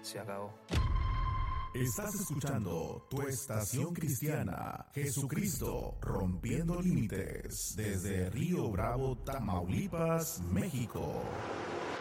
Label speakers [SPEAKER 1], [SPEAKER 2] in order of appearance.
[SPEAKER 1] se acabó.
[SPEAKER 2] Estás escuchando tu estación cristiana, Jesucristo rompiendo límites, desde Río Bravo, Tamaulipas, México.